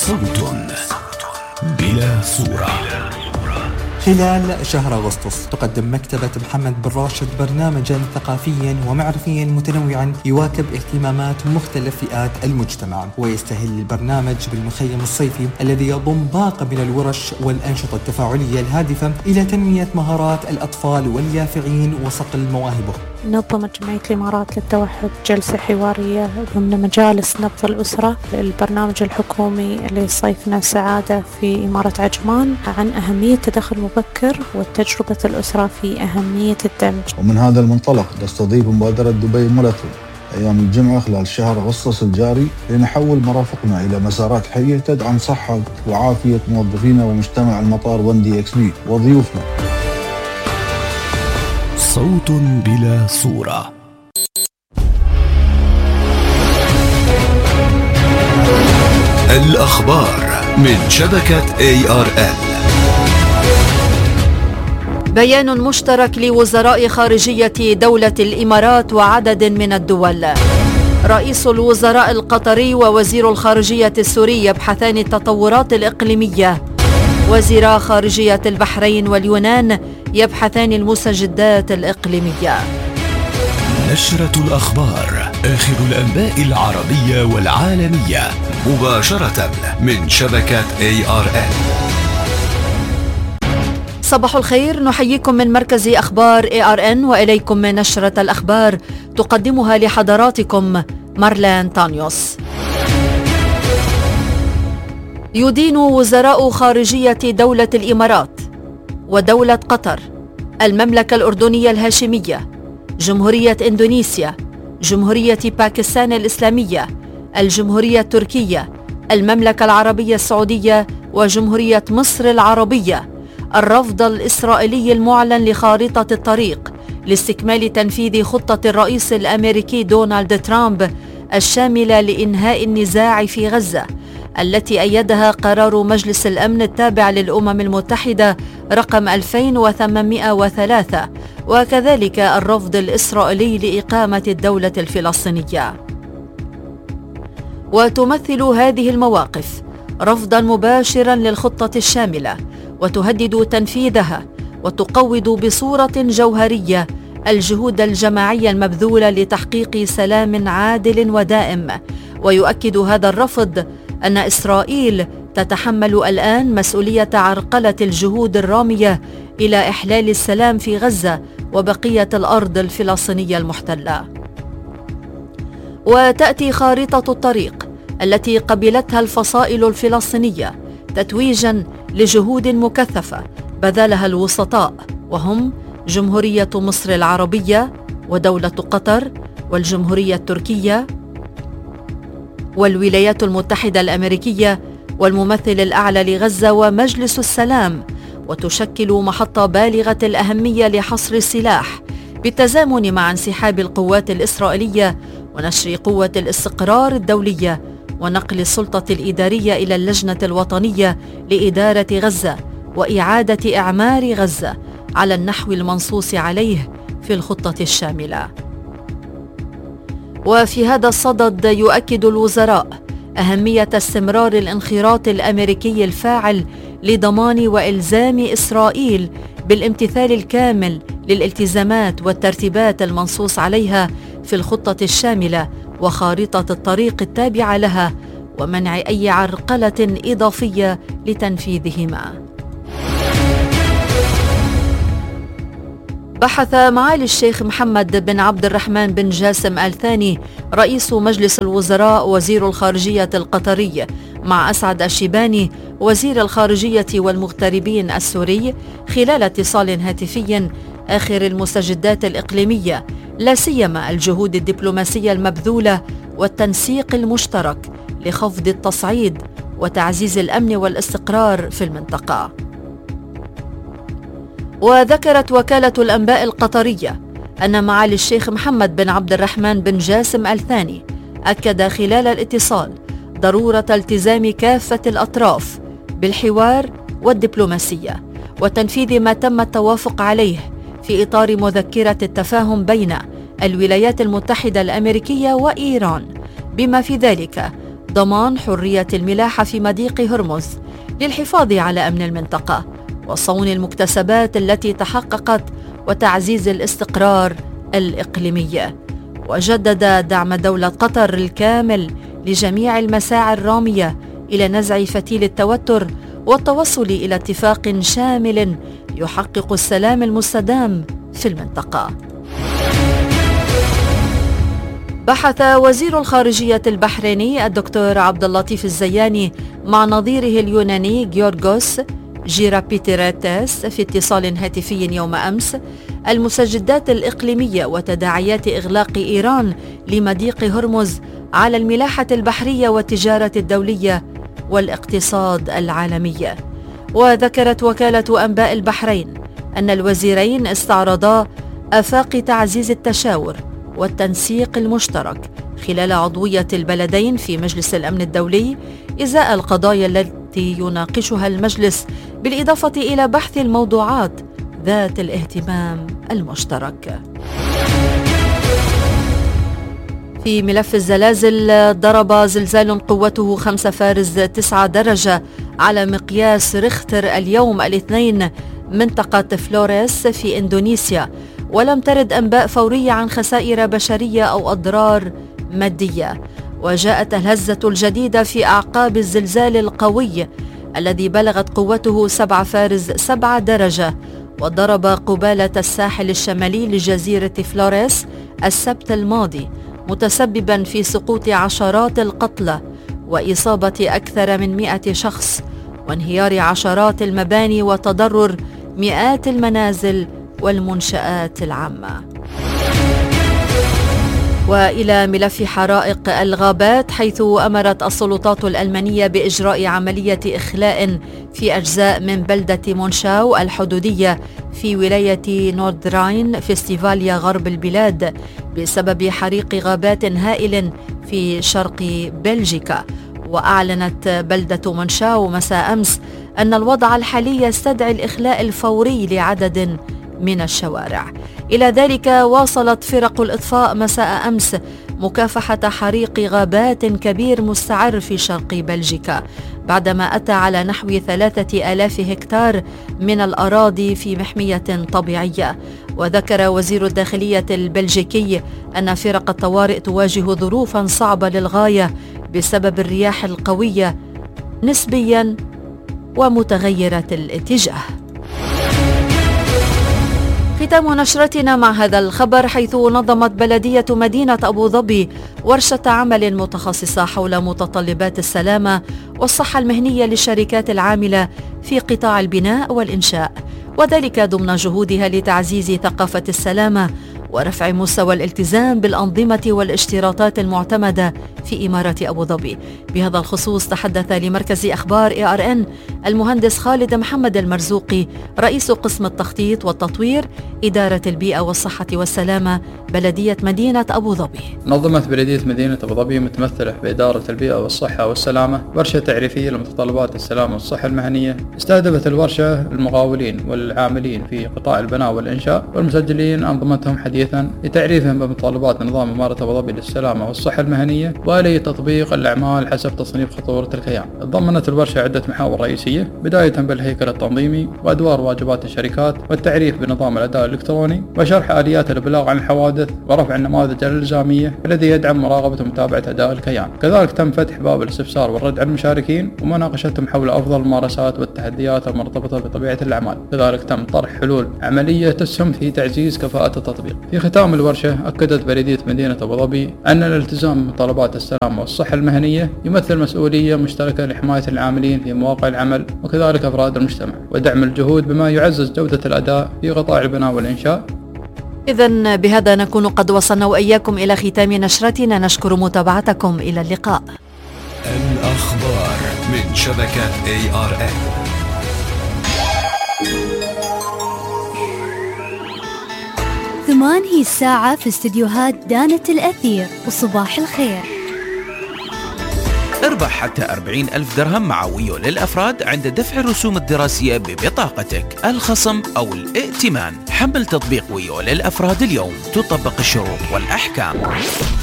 صوت بلا صورة. خلال شهر أغسطس تقدم مكتبة محمد بن راشد برنامجا ثقافيا ومعرفيا متنوعا يواكب اهتمامات مختلف فئات المجتمع، ويستهل البرنامج بالمخيم الصيفي الذي يضم باقة من الورش والأنشطة التفاعلية الهادفة إلى تنمية مهارات الأطفال واليافعين وصقل مواهبهم. نظمت جمعية الإمارات للتوحد جلسة حوارية ضمن مجالس نبض الأسرة للبرنامج الحكومي لصيفنا السعادة في إمارة عجمان عن أهمية التدخل المبكر وتجربة الأسرة في أهمية الدمج. ومن هذا المنطلق تستضيف مبادرة دبي ماراثون أيام الجمعة خلال شهر أغسطس الجاري لنحول مرافقنا إلى مسارات حية تدعم صحة وعافية موظفينا ومجتمع المطار وندي إكس بي وضيوفنا. صوت بلا صورة. الأخبار من شبكة ARN. بيان مشترك لوزراء خارجية دولة الإمارات وعدد من الدول. رئيس الوزراء القطري ووزير الخارجية السوري يبحثان التطورات الإقليمية. وزيرا خارجية البحرين واليونان يبحثان المستجدات الإقليمية. نشرة الأخبار، آخر الأنباء العربية والعالمية مباشرة من شبكة ARN. صباح الخير، نحييكم من مركز أخبار ARN وإليكم نشرة الأخبار تقدمها لحضراتكم مارلان تانيوس. يدين وزراء خارجية دولة الإمارات ودولة قطر، المملكة الأردنية الهاشمية، جمهورية إندونيسيا، جمهورية باكستان الإسلامية، الجمهورية التركية، المملكة العربية السعودية وجمهورية مصر العربية الرفض الإسرائيلي المعلن لخارطة الطريق لاستكمال تنفيذ خطة الرئيس الأمريكي دونالد ترامب الشاملة لإنهاء النزاع في غزة، التي أيدها قرار مجلس الأمن التابع للأمم المتحدة رقم 2803، وكذلك الرفض الإسرائيلي لإقامة الدولة الفلسطينية. وتمثل هذه المواقف رفضا مباشرا للخطة الشاملة، وتهدد تنفيذها وتقوض بصورة جوهرية الجهود الجماعية المبذولة لتحقيق سلام عادل ودائم. ويؤكد هذا الرفض أن إسرائيل تتحمل الآن مسؤولية عرقلة الجهود الرامية إلى إحلال السلام في غزة وبقية الأرض الفلسطينية المحتلة. وتأتي خارطة الطريق التي قبلتها الفصائل الفلسطينية تتويجا لجهود مكثفة بذلها الوسطاء، وهم جمهورية مصر العربية ودولة قطر والجمهورية التركية والولايات المتحدة الأمريكية والممثل الأعلى لغزة ومجلس السلام، وتشكل محطة بالغة الأهمية لحصر السلاح بالتزامن مع انسحاب القوات الإسرائيلية ونشر قوة الاستقرار الدولية ونقل السلطة الإدارية إلى اللجنة الوطنية لإدارة غزة وإعادة إعمار غزة على النحو المنصوص عليه في الخطة الشاملة. وفي هذا الصدد يؤكد الوزراء أهمية استمرار الانخراط الأمريكي الفاعل لضمان وإلزام إسرائيل بالامتثال الكامل للالتزامات والترتيبات المنصوص عليها في الخطة الشاملة وخارطة الطريق التابعة لها، ومنع أي عرقلة إضافية لتنفيذهما. بحث معالي الشيخ محمد بن عبد الرحمن بن جاسم آل ثاني رئيس مجلس الوزراء وزير الخارجية القطري مع أسعد الشيباني وزير الخارجية والمغتربين السوري خلال اتصال هاتفي آخر المستجدات الإقليمية، لا سيما الجهود الدبلوماسية المبذولة والتنسيق المشترك لخفض التصعيد وتعزيز الأمن والاستقرار في المنطقة. وذكرت وكالة الأنباء القطرية أن معالي الشيخ محمد بن عبد الرحمن بن جاسم آل ثاني أكد خلال الاتصال ضرورة التزام كافة الأطراف بالحوار والدبلوماسية وتنفيذ ما تم التوافق عليه في إطار مذكرة التفاهم بين الولايات المتحدة الأمريكية وإيران، بما في ذلك ضمان حرية الملاحة في مضيق هرمز للحفاظ على أمن المنطقة وصون المكتسبات التي تحققت وتعزيز الاستقرار الإقليمي. وجدد دعم دولة قطر الكامل لجميع المساعي الرامية إلى نزع فتيل التوتر والتوصل إلى اتفاق شامل يحقق السلام المستدام في المنطقة. بحث وزير الخارجية البحريني الدكتور عبد اللطيف الزياني مع نظيره اليوناني غيورغوس جيرابيتيراتس في اتصال هاتفي يوم أمس المستجدات الإقليمية وتداعيات إغلاق إيران لمضيق هرمز على الملاحة البحرية والتجارة الدولية والاقتصاد العالمي. وذكرت وكالة أنباء البحرين أن الوزيرين استعرضا آفاق تعزيز التشاور والتنسيق المشترك خلال عضوية البلدين في مجلس الأمن الدولي إزاء القضايا التي يناقشها المجلس، بالإضافة إلى بحث الموضوعات ذات الاهتمام المشترك. في ملف الزلازل، ضرب زلزال قوته 5.9 درجة على مقياس ريختر اليوم الاثنين منطقة فلوريس في إندونيسيا، ولم ترد أنباء فورية عن خسائر بشرية أو أضرار مادية. وجاءت الهزة الجديدة في أعقاب الزلزال القوي الذي بلغت قوته 7.7 درجة وضرب قبالة الساحل الشمالي لجزيرة فلوريس السبت الماضي، متسببا في سقوط عشرات القتلى وإصابة أكثر من 100 شخص وانهيار عشرات المباني وتضرر مئات المنازل والمنشآت العامة. وإلى ملف حرائق الغابات، حيث أمرت السلطات الألمانية بإجراء عملية إخلاء في أجزاء من بلدة مونشاو الحدودية في ولاية نوردراين فيستيفاليا غرب البلاد بسبب حريق غابات هائل في شرق بلجيكا. وأعلنت بلدة مونشاو مساء أمس أن الوضع الحالي يستدعي الإخلاء الفوري لعدد من الشوارع. إلى ذلك واصلت فرق الإطفاء مساء أمس مكافحة حريق غابات كبير مستعر في شرق بلجيكا بعدما أتى على نحو 3000 هكتار من الأراضي في محمية طبيعية. وذكر وزير الداخلية البلجيكي أن فرق الطوارئ تواجه ظروفا صعبة للغاية بسبب الرياح القوية نسبيا ومتغيرة الاتجاه. ختام نشرتنا مع هذا الخبر، حيث نظمت بلدية مدينة أبو ظبي ورشة عمل متخصصة حول متطلبات السلامة والصحة المهنية للشركات العاملة في قطاع البناء والإنشاء، وذلك ضمن جهودها لتعزيز ثقافة السلامة ورفع مستوى الالتزام بالأنظمة والاشتراطات المعتمدة في إمارة أبو ظبي. بهذا الخصوص تحدث لمركز أخبار ARN المهندس خالد محمد المرزوقي رئيس قسم التخطيط والتطوير إدارة البيئة والصحة والسلامة بلدية مدينة أبو ظبي. نظمت بلدية مدينة أبو ظبي متمثلة بإدارة البيئة والصحة والسلامة ورشة تعريفية لمتطلبات السلامة والصحة المهنية. استهدفت الورشة المقاولين والعاملين في قطاع البناء والإنشاء والمسجلين أنظمتهم حديثا لتعريفهم بمتطلبات نظام إمارة أبو ظبي للسلامة والصحة المهنية وآلية تطبيق الأعمال حسب تصنيف خطورة الكيان. ضمنت الورشة عدة محاور رئيسية، بداية بالهيكل التنظيمي وأدوار واجبات الشركات والتعريف بنظام الأداء الإلكتروني وشرح آليات الإبلاغ عن الحوادث ورفع النماذج الإلزامية الذي يدعم مراقبة ومتابعة أداء الكيان. كذلك تم فتح باب الاستفسار والرد على المشاركين ومناقشتهم حول أفضل الممارسات والتحديات المرتبطة بطبيعة الأعمال. كذلك تم طرح حلول عملية تسهم في تعزيز كفاءة التطبيق. في ختام الورشة أكدت بلدية مدينة أبو ظبي أن الالتزام بمتطلبات السلامة والصحة المهنية يمثل مسؤولية مشتركة لحماية العاملين في مواقع العمل وكذلك أفراد المجتمع ودعم الجهود بما يعزز جودة الأداء في قطاع البناء والإنشاء. إذن بهذا نكون قد وصلنا وإياكم إلى ختام نشرتنا. نشكر متابعتكم. إلى اللقاء. الأخبار من شبكة ARN. ثمان هي الساعة في استديوهات دانة الأثير. وصباح الخير. اربح حتى 40,000 درهم مع ويو للأفراد عند دفع الرسوم الدراسية ببطاقتك، الخصم أو الائتمان. حمل تطبيق ويو للأفراد اليوم، تطبق الشروط والأحكام.